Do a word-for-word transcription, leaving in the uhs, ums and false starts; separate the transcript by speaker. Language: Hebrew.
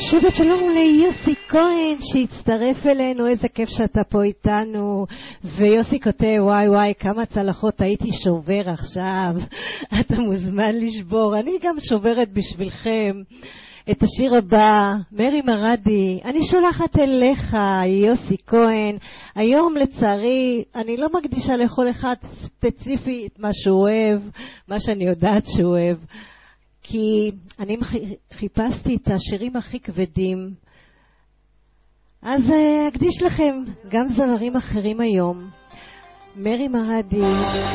Speaker 1: שבת שלום ליוסי כהן שהצטרף אלינו, איזה כיף שאתה פה איתנו. ויוסי כותב, וואי וואי כמה צלחות הייתי שובר עכשיו. אתה מוזמן לשבור, אני גם שוברת בשבילכם. את השיר הבא, מרי מרדי, אני שולחת אליך, יוסי כהן. היום לצערי אני לא מקדישה לכל אחד ספציפי את מה שהוא אוהב, מה שאני יודעת שהוא אוהב, כי אני חיפשתי את השירים הכי כבדים, אז אקדיש לכם גם זמרים אחרים היום. מרי מרדי,